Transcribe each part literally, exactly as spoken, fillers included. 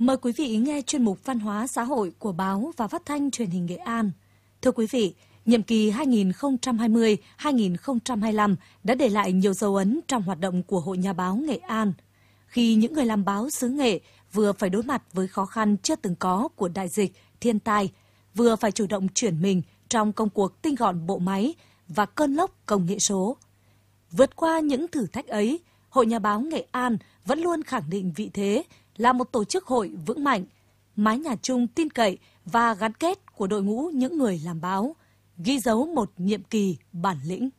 Mời quý vị nghe chuyên mục Văn hóa xã hội của Báo và Phát thanh Truyền hình Nghệ An. Thưa quý vị, nhiệm kỳ hai nghìn không trăm hai mươi đến hai nghìn không trăm hai mươi lăm đã để lại nhiều dấu ấn trong hoạt động của Hội Nhà báo Nghệ An. Khi những người làm báo xứ Nghệ vừa phải đối mặt với khó khăn chưa từng có của đại dịch, thiên tai, vừa phải chủ động chuyển mình trong công cuộc tinh gọn bộ máy và cơn lốc công nghệ số. Vượt qua những thử thách ấy, Hội Nhà báo Nghệ An vẫn luôn khẳng định vị thế là một tổ chức hội vững mạnh, mái nhà chung tin cậy và gắn kết của đội ngũ những người làm báo, ghi dấu một nhiệm kỳ bản lĩnh.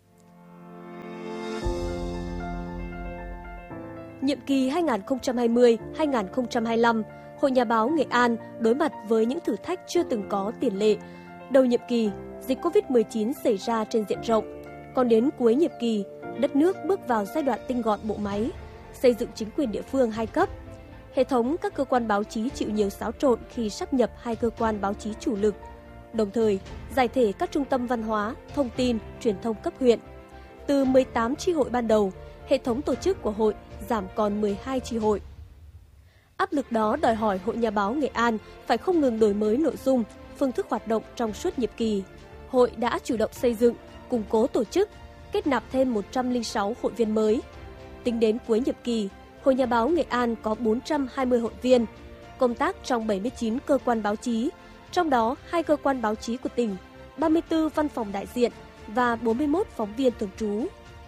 Nhiệm kỳ hai nghìn không trăm hai mươi đến hai nghìn không trăm hai mươi lăm, Hội Nhà báo Nghệ An đối mặt với những thử thách chưa từng có tiền lệ. Đầu nhiệm kỳ, dịch cô vít mười chín xảy ra trên diện rộng. Còn đến cuối nhiệm kỳ, đất nước bước vào giai đoạn tinh gọn bộ máy, xây dựng chính quyền địa phương hai cấp. Hệ thống các cơ quan báo chí chịu nhiều xáo trộn khi sáp nhập hai cơ quan báo chí chủ lực, đồng thời giải thể các trung tâm văn hóa, thông tin, truyền thông cấp huyện. Từ mười tám chi hội ban đầu, hệ thống tổ chức của hội giảm còn mười hai chi hội. Áp lực đó đòi hỏi Hội Nhà báo Nghệ An phải không ngừng đổi mới nội dung, phương thức hoạt động trong suốt nhiệm kỳ. Hội đã chủ động xây dựng, củng cố tổ chức, kết nạp thêm một trăm lẻ sáu hội viên mới. Tính đến cuối nhiệm kỳ, Hội Nhà báo Nghệ An có bốn trăm hai mươi hội viên, công tác trong bảy mươi chín cơ quan báo chí, trong đó hai cơ quan báo chí của tỉnh, ba mươi tư văn phòng đại diện và bốn mươi mốt phóng viên thường trú.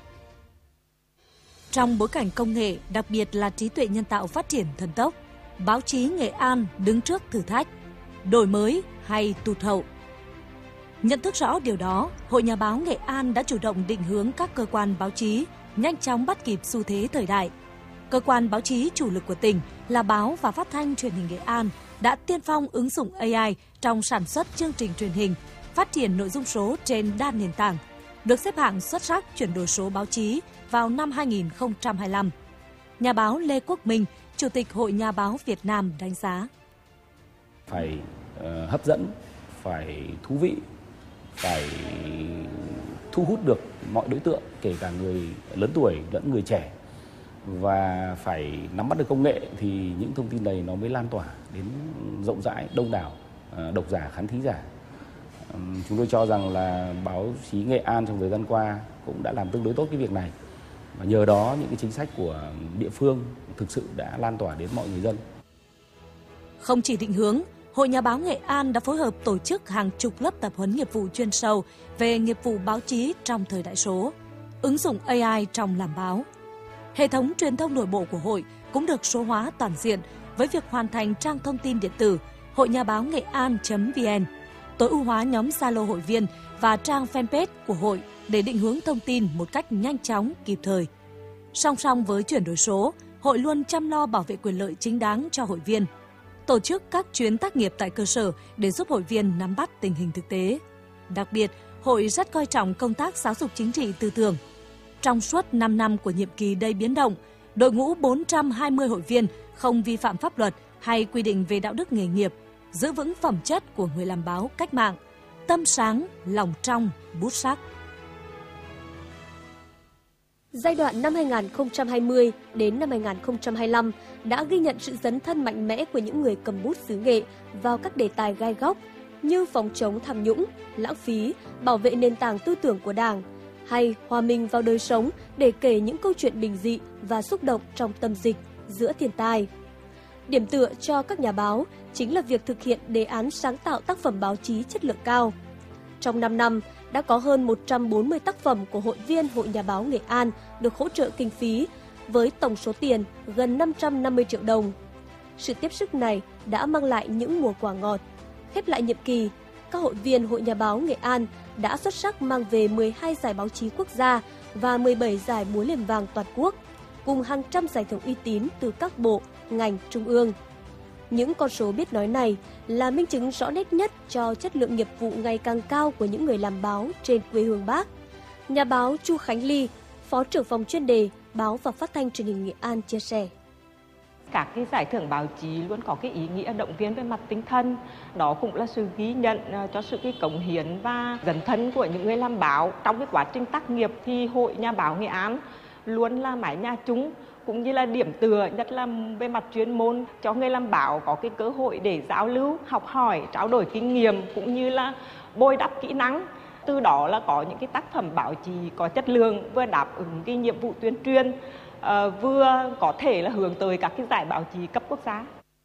Trong bối cảnh công nghệ, đặc biệt là trí tuệ nhân tạo phát triển thần tốc, báo chí Nghệ An đứng trước thử thách, đổi mới hay tụt hậu. Nhận thức rõ điều đó, Hội Nhà báo Nghệ An đã chủ động định hướng các cơ quan báo chí nhanh chóng bắt kịp xu thế thời đại. Cơ quan báo chí chủ lực của tỉnh là Báo và Phát thanh Truyền hình Nghệ An đã tiên phong ứng dụng a i trong sản xuất chương trình truyền hình, phát triển nội dung số trên đa nền tảng, được xếp hạng xuất sắc chuyển đổi số báo chí vào năm hai nghìn không trăm hai mươi lăm. Nhà báo Lê Quốc Minh, Chủ tịch Hội Nhà báo Việt Nam đánh giá. Phải uh, hấp dẫn, phải thú vị, phải thu hút được mọi đối tượng, kể cả người lớn tuổi lẫn người trẻ. Và phải nắm bắt được công nghệ thì những thông tin này nó mới lan tỏa đến rộng rãi, đông đảo, độc giả, khán thính giả. Chúng tôi cho rằng là báo chí Nghệ An trong thời gian qua cũng đã làm tương đối tốt cái việc này. Và nhờ đó những cái chính sách của địa phương thực sự đã lan tỏa đến mọi người dân. Không chỉ định hướng, Hội Nhà báo Nghệ An đã phối hợp tổ chức hàng chục lớp tập huấn nghiệp vụ chuyên sâu về nghiệp vụ báo chí trong thời đại số, ứng dụng a i trong làm báo. Hệ thống truyền thông nội bộ của hội cũng được số hóa toàn diện với việc hoàn thành trang thông tin điện tử hội nhà báo nghệ an chấm vn, tối ưu hóa nhóm Zalo hội viên và trang fanpage của hội để định hướng thông tin một cách nhanh chóng, kịp thời. Song song với chuyển đổi số, hội luôn chăm lo bảo vệ quyền lợi chính đáng cho hội viên, tổ chức các chuyến tác nghiệp tại cơ sở để giúp hội viên nắm bắt tình hình thực tế. Đặc biệt, hội rất coi trọng công tác giáo dục chính trị tư tưởng. Trong suốt năm năm của nhiệm kỳ đầy biến động, đội ngũ bốn trăm hai mươi hội viên không vi phạm pháp luật hay quy định về đạo đức nghề nghiệp, giữ vững phẩm chất của người làm báo cách mạng, tâm sáng, lòng trong, bút sắc. Giai đoạn năm hai nghìn không trăm hai mươi đến năm hai nghìn không trăm hai mươi lăm đã ghi nhận sự dấn thân mạnh mẽ của những người cầm bút xứ Nghệ vào các đề tài gai góc như phòng chống tham nhũng, lãng phí, bảo vệ nền tảng tư tưởng của Đảng, hay hòa mình vào đời sống để kể những câu chuyện bình dị và xúc động trong tâm dịch giữa thiên tai. Điểm tựa cho các nhà báo chính là việc thực hiện đề án sáng tạo tác phẩm báo chí chất lượng cao. Trong năm năm, đã có hơn một trăm bốn mươi tác phẩm của hội viên Hội Nhà báo Nghệ An được hỗ trợ kinh phí với tổng số tiền gần năm trăm năm mươi triệu đồng. Sự tiếp sức này đã mang lại những mùa quả ngọt. Khép lại nhiệm kỳ, các hội viên Hội Nhà báo Nghệ An đã xuất sắc mang về mười hai giải báo chí quốc gia và mười bảy giải búa liềm vàng toàn quốc, cùng hàng trăm giải thưởng uy tín từ các bộ, ngành, trung ương. Những con số biết nói này là minh chứng rõ nét nhất cho chất lượng nghiệp vụ ngày càng cao của những người làm báo trên quê hương Bác. Nhà báo Chu Khánh Ly, Phó trưởng phòng chuyên đề Báo và Phát thanh Truyền hình Nghệ An chia sẻ. Các cái giải thưởng báo chí luôn có cái ý nghĩa động viên về mặt tinh thần. Đó cũng là sự ghi nhận cho sự cái cống hiến và dấn thân của những người làm báo. Trong cái quá trình tác nghiệp thì Hội Nhà báo Nghệ An luôn là mái nhà chung, cũng như là điểm tựa, nhất là về mặt chuyên môn, cho người làm báo có cái cơ hội để giao lưu, học hỏi, trao đổi kinh nghiệm cũng như là bồi đắp kỹ năng. Từ đó là có những cái tác phẩm báo chí có chất lượng, vừa đáp ứng cái nhiệm vụ tuyên truyền, vừa có thể là hướng tới các cái giải báo chí cấp quốc gia.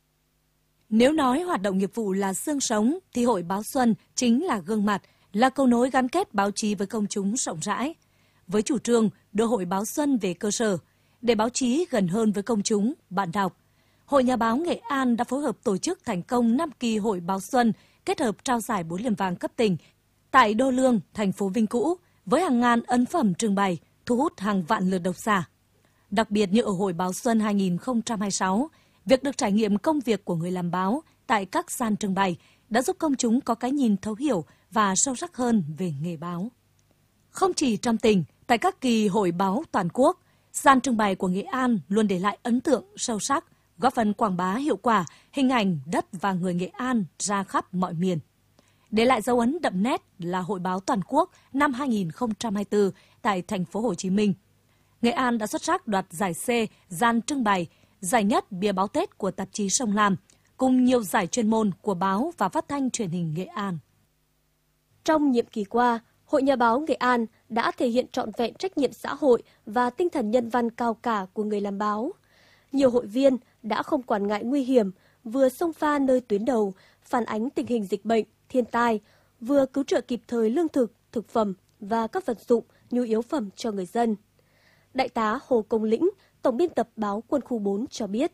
Nếu nói hoạt động nghiệp vụ là xương sống, thì Hội Báo Xuân chính là gương mặt, là cầu nối gắn kết báo chí với công chúng rộng rãi. Với chủ trương đưa Hội Báo Xuân về cơ sở, để báo chí gần hơn với công chúng, bạn đọc, Hội Nhà báo Nghệ An đã phối hợp tổ chức thành công năm kỳ Hội Báo Xuân, kết hợp trao giải bốn liềm vàng cấp tỉnh tại Đô Lương, thành phố Vinh cũ, với hàng ngàn ấn phẩm trưng bày, thu hút hàng vạn lượt độc giả. Đặc biệt như ở Hội Báo Xuân hai nghìn không trăm hai mươi sáu, việc được trải nghiệm công việc của người làm báo tại các gian trưng bày đã giúp công chúng có cái nhìn thấu hiểu và sâu sắc hơn về nghề báo. Không chỉ trong tỉnh, tại các kỳ hội báo toàn quốc, gian trưng bày của Nghệ An luôn để lại ấn tượng sâu sắc, góp phần quảng bá hiệu quả hình ảnh đất và người Nghệ An ra khắp mọi miền. Để lại dấu ấn đậm nét là Hội báo toàn quốc năm hai nghìn không trăm hai mươi tư tại thành phố Hồ Chí Minh. Nghệ An đã xuất sắc đoạt giải C gian trưng bày, giải nhất bìa báo Tết của tạp chí Sông Lam, cùng nhiều giải chuyên môn của báo và phát thanh truyền hình Nghệ An. Trong nhiệm kỳ qua, Hội Nhà báo Nghệ An đã thể hiện trọn vẹn trách nhiệm xã hội và tinh thần nhân văn cao cả của người làm báo. Nhiều hội viên đã không quản ngại nguy hiểm, vừa xông pha nơi tuyến đầu, phản ánh tình hình dịch bệnh, thiên tai, vừa cứu trợ kịp thời lương thực, thực phẩm và các vật dụng, nhu yếu phẩm cho người dân. Đại tá Hồ Công Lĩnh, Tổng biên tập báo Quân khu bốn cho biết.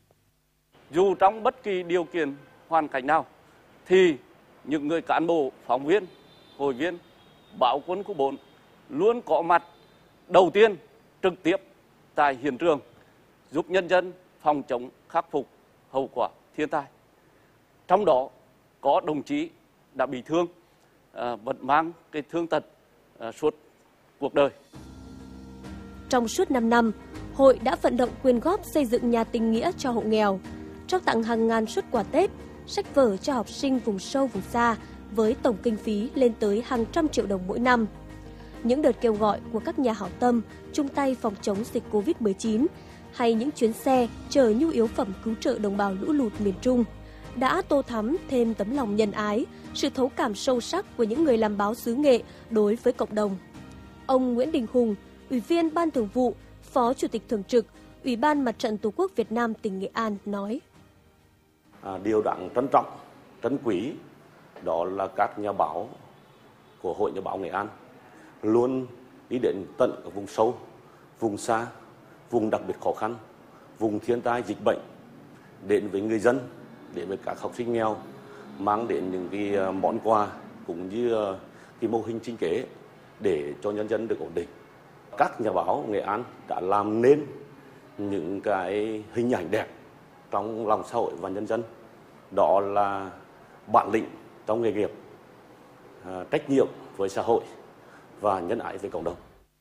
Dù trong bất kỳ điều kiện, hoàn cảnh nào, thì những người cán bộ, phóng viên, hội viên, báo Quân khu bốn luôn có mặt đầu tiên trực tiếp tại hiện trường, giúp nhân dân phòng chống khắc phục hậu quả thiên tai. Trong đó có đồng chí đã bị thương, à, vẫn mang cái thương tật à, suốt cuộc đời. Trong suốt năm năm, hội đã vận động quyên góp xây dựng nhà tình nghĩa cho hộ nghèo, trao tặng hàng ngàn suất quà Tết, sách vở cho học sinh vùng sâu vùng xa với tổng kinh phí lên tới hàng trăm triệu đồng mỗi năm. Những đợt kêu gọi của các nhà hảo tâm chung tay phòng chống dịch covid mười chín hay những chuyến xe chở nhu yếu phẩm cứu trợ đồng bào lũ lụt miền Trung đã tô thắm thêm tấm lòng nhân ái, sự thấu cảm sâu sắc của những người làm báo xứ Nghệ đối với cộng đồng. Ông Nguyễn Đình Hùng, Ủy viên Ban Thường vụ, Phó Chủ tịch Thường trực, Ủy ban Mặt trận Tổ quốc Việt Nam tỉnh Nghệ An nói. À, điều đáng trân trọng, trân quý đó là các nhà báo của Hội Nhà báo Nghệ An luôn đi đến tận ở vùng sâu, vùng xa, vùng đặc biệt khó khăn, vùng thiên tai dịch bệnh, đến với người dân, đến với các học sinh nghèo, mang đến những cái món quà cũng như cái mô hình sinh kế để cho nhân dân được ổn định. Các nhà báo Nghệ An đã làm nên những cái hình ảnh đẹp trong lòng xã hội và nhân dân, đó là bản lĩnh trong nghề nghiệp, trách nhiệm với xã hội và nhân ái với cộng đồng.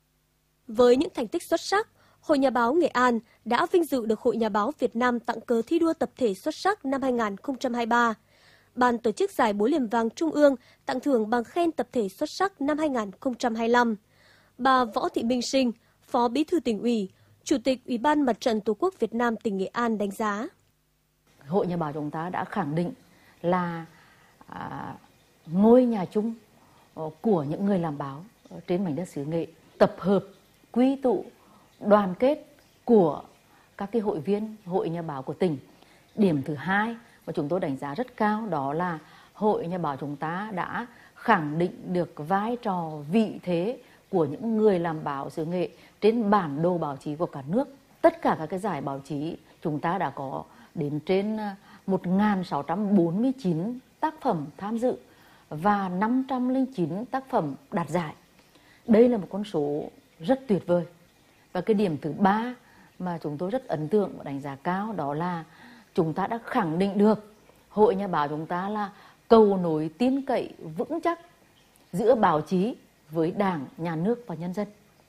Với những thành tích xuất sắc, Hội Nhà báo Nghệ An đã vinh dự được Hội Nhà báo Việt Nam tặng cờ thi đua tập thể xuất sắc năm hai nghìn không trăm hai mươi ba. Ban tổ chức giải búa liềm vàng Trung ương tặng thưởng bằng khen tập thể xuất sắc năm hai nghìn không trăm hai mươi lăm. Bà Võ Thị Minh Sinh, Phó Bí thư Tỉnh ủy, Chủ tịch Ủy ban Mặt trận Tổ quốc Việt Nam tỉnh Nghệ An đánh giá. Hội Nhà báo chúng ta đã khẳng định là à, ngôi nhà chung của những người làm báo trên mảnh đất xứ Nghệ, tập hợp, quy tụ, đoàn kết của các cái hội viên Hội Nhà báo của tỉnh. Điểm thứ hai mà chúng tôi đánh giá rất cao đó là Hội Nhà báo chúng ta đã khẳng định được vai trò, vị thế của những người làm báo xứ Nghệ trên bản đồ báo chí của cả nước. Tất cả các cái giải báo chí chúng ta đã có đến trên một nghìn sáu trăm bốn mươi chín tác phẩm tham dự và năm trăm lẻ chín tác phẩm đạt giải. Đây là một con số rất tuyệt vời. Và cái điểm thứ ba mà chúng tôi rất ấn tượng và đánh giá cao đó là chúng ta đã khẳng định được Hội Nhà báo chúng ta là cầu nối tin cậy vững chắc giữa báo chí với Đảng, Nhà nước và nhân dân.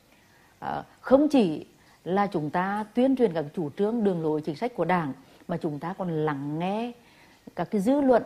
À, không chỉ là chúng ta tuyên truyền các chủ trương, đường lối, chính sách của Đảng mà chúng ta còn lắng nghe các cái dư luận,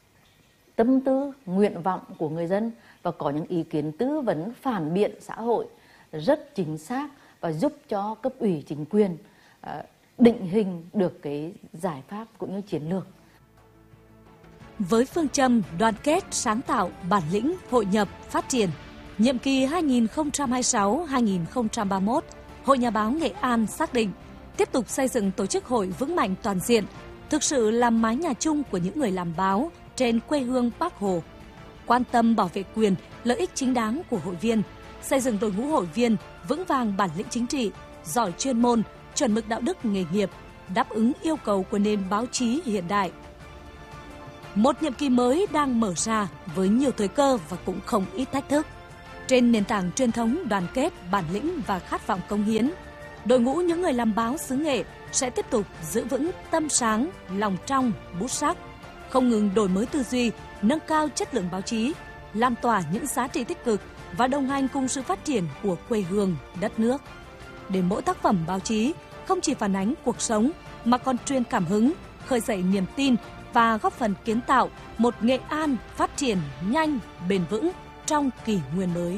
tâm tư, nguyện vọng của người dân và có những ý kiến tư vấn phản biện xã hội rất chính xác và giúp cho cấp ủy chính quyền uh, định hình được cái giải pháp cũng như chiến lược. Với phương châm đoàn kết, sáng tạo, bản lĩnh, hội nhập, phát triển, nhiệm kỳ hai nghìn không trăm hai mươi sáu đến hai nghìn không trăm ba mươi mốt, Hội Nhà báo Nghệ An xác định tiếp tục xây dựng tổ chức hội vững mạnh toàn diện, thực sự là mái nhà chung của những người làm báo trên quê hương Bác Hồ, quan tâm bảo vệ quyền, lợi ích chính đáng của hội viên, xây dựng đội ngũ hội viên vững vàng bản lĩnh chính trị, giỏi chuyên môn, chuẩn mực đạo đức nghề nghiệp, đáp ứng yêu cầu của nền báo chí hiện đại. Một nhiệm kỳ mới đang mở ra với nhiều thời cơ và cũng không ít thách thức. Trên nền tảng truyền thống đoàn kết, bản lĩnh và khát vọng cống hiến, đội ngũ những người làm báo xứ Nghệ sẽ tiếp tục giữ vững tâm sáng, lòng trong, bút sắc, không ngừng đổi mới tư duy, nâng cao chất lượng báo chí, lan tỏa những giá trị tích cực và đồng hành cùng sự phát triển của quê hương, đất nước. Để mỗi tác phẩm báo chí không chỉ phản ánh cuộc sống mà còn truyền cảm hứng, khơi dậy niềm tin và góp phần kiến tạo một Nghệ An phát triển nhanh, bền vững trong kỷ nguyên mới.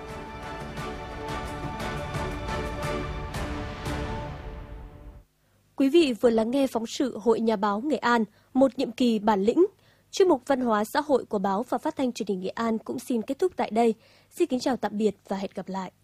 Quý vị vừa lắng nghe phóng sự Hội Nhà báo Nghệ An, một nhiệm kỳ bản lĩnh. Chuyên mục Văn hóa xã hội của Báo và Phát thanh Truyền hình Nghệ An cũng xin kết thúc tại đây. Xin kính chào tạm biệt và hẹn gặp lại.